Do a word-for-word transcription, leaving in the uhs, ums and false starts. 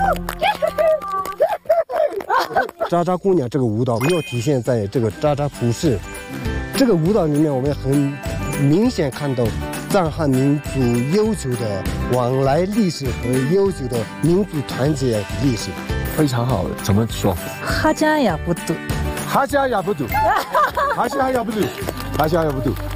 渣渣姑娘这个舞蹈没有体现在这个渣渣普市。这个舞蹈里面，我们很明显看到藏汉民族悠久的往来历史和悠久的民族团结历史。 非常好，怎么说？ 哈加雅不杜， 哈加雅不杜，哈加雅不杜，哈加雅不杜。